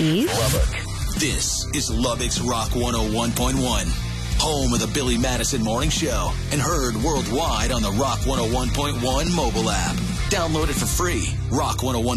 Steve. Lubbock. This is Lubbock's Rock 101.1. Home of the Billy Madison Morning Show and heard worldwide on the Rock 101.1 mobile app. Download it for free. Rock 101.